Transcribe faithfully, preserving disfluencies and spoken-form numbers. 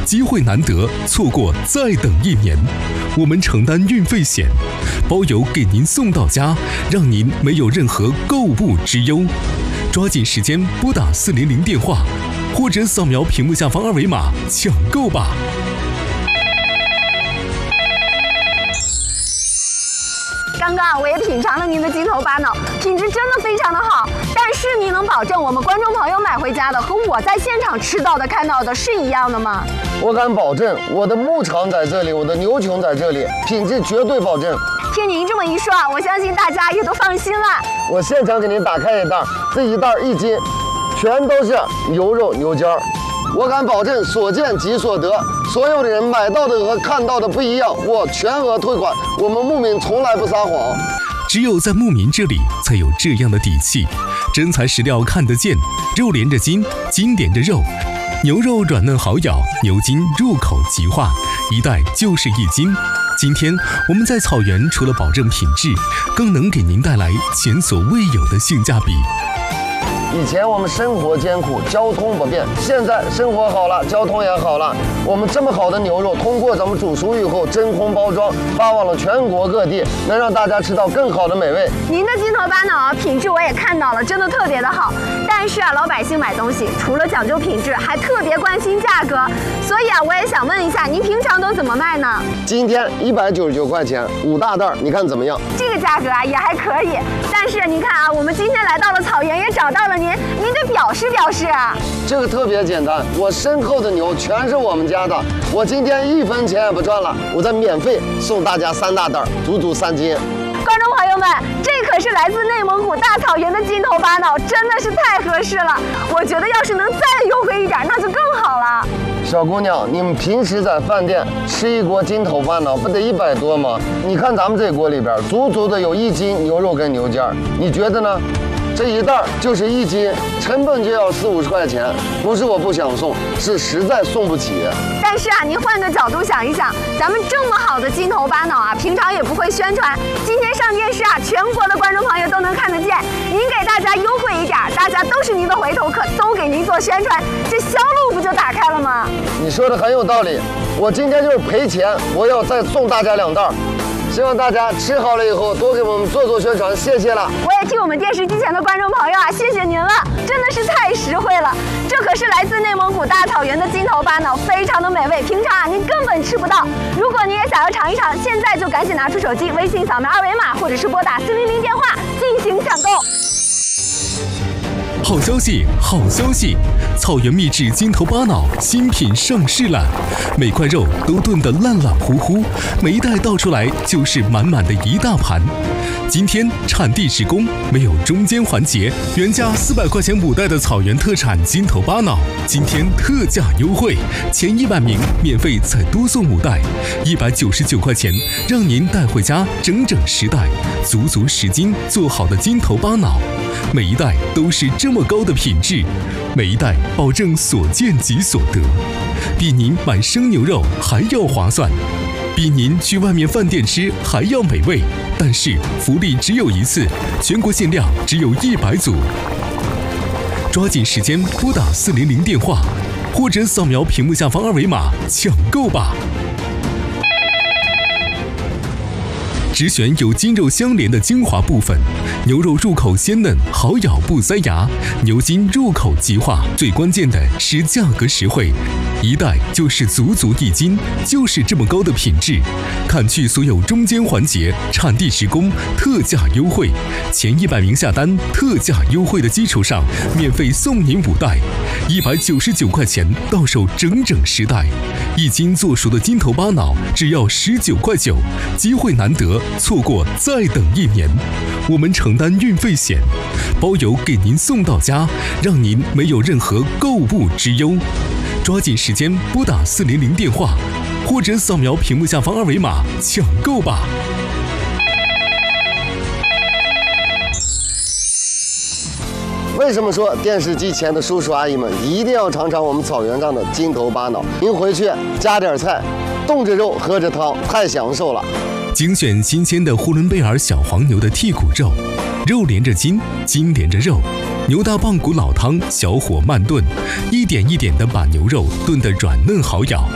机会难得，错过再等一年。我们承担运费险，包邮给您送到家，让您没有任何购物之忧。抓紧时间拨打四零零电话，或者扫描屏幕下方二维码抢购吧。 刚刚我也品尝了您的筋头巴脑，品质真的非常的好。但是您能保证我们观众朋友买回家的和我在现场吃到的、看到的是一样的吗？ 我敢保证，我的牧场在这里，我的牛群在这里，品质绝对保证。 听您这么一说啊，我相信大家也都放心了。 我现场给您打开一袋，这一袋一斤，全都是牛肉牛筋儿。我敢保证，所见即所得，所有的人买到的和看到的不一样，我全额退款。我们牧民从来不撒谎， 只有在牧民这里才有这样的底气。真材实料看得见，肉连着筋，筋连着肉，牛肉软嫩好咬，牛筋入口即化，一袋就是一斤。今天我们在草原除了保证品质，更能给您带来前所未有的性价比。 以前我们生活艰苦，交通不便，现在生活好了，交通也好了。我们这么好的牛肉，通过咱们煮熟以后真空包装，发往了全国各地，能让大家吃到更好的美味。 您的筋头巴脑啊，品质我也看到了，真的特别的好。但是啊，老百姓买东西除了讲究品质，还特别关心价格。所以啊，我也想问一下，您平常都怎么卖呢？ 今天一百九十九块钱，五大袋，你看怎么样？ 这个价格啊也还可以。但是您看啊，我们今天来到了草原，也找到了您，您得表示表示啊。 这个特别简单，我身后的牛全是我们家的，我今天一分钱也不赚了，我再免费送大家三大袋，足足三斤。 观众朋友们，这可是来自内蒙古大草原的筋头巴脑，真的是太合适了。我觉得要是能再优惠一点，那就更好了。 小姑娘，你们平时在饭店吃一锅筋头巴脑，不得一百多吗？你看咱们这锅里边，足足的有一斤牛肉跟牛筋儿，你觉得呢？这一袋就是一斤，成本就要四五十块钱，不是我不想送，是实在送不起。 但是啊，您换个角度想一想，咱们这么好的筋头巴脑啊，平常也不会宣传，今天上电视啊，全国的观众朋友都能看得见。您给大家优惠一点，大家都是您的回头客，都给您做宣传，这销路不就打开了吗？ 你说的很有道理，我今天就是赔钱，我要再送大家两袋。希望大家吃好了以后多给我们做做宣传，谢谢了。 我也替我们电视机前的观众朋友啊，谢谢您了，真的是太实惠了。这可是来自内蒙古大草原的筋头巴脑，非常的美味，平常啊您根本吃不到。如果您也想要尝一尝，现在就赶紧拿出手机，微信扫描二维码，或者是拨打四零零电话进行抢购。 好消息，好消息！草原秘制筋头巴脑新品上市了，每块肉都炖得烂烂糊糊，每一袋倒出来就是满满的一大盘。今天产地直供，没有中间环节，原价四百块钱五袋的草原特产筋头巴脑，今天特价优惠，前一百名免费再多送五袋，一百九十九块钱，让您带回家整整十袋，足足十斤做好的筋头巴脑。每一袋都是这么高的品质，每一袋保证所见即所得，比您买生牛肉还要划算，比您去外面饭店吃还要美味。但是福利只有一次，全国限量只有一百组，抓紧时间拨打四零零电话，或者扫描屏幕下方二维码抢购吧。只选有筋肉相连的精华部分，牛肉入口鲜嫩，好咬不塞牙，牛筋入口即化，最关键的是价格实惠，一袋就是足足一斤，就是这么高的品质，砍去所有中间环节，产地直供，特价优惠，前一百名下单，特价优惠的基础上，免费送您五袋，一百九十九块钱到手整整十袋，一斤做熟的筋头巴脑只要十九块九，机会难得，错过再等一年。我们承担运费险，包邮给您送到家，让您没有任何购物之忧。抓紧时间拨打四零零电话，或者扫描屏幕下方二维码抢购吧。 为什么说电视机前的叔叔阿姨们一定要尝尝我们草原上的筋头巴脑？您回去加点菜，冻着肉喝着汤，太享受了。 精选新鲜的呼伦贝尔小黄牛的剔骨肉，肉连着筋，筋连着肉，牛大棒骨老汤，小火慢炖，一点一点地把牛肉炖得软嫩好咬，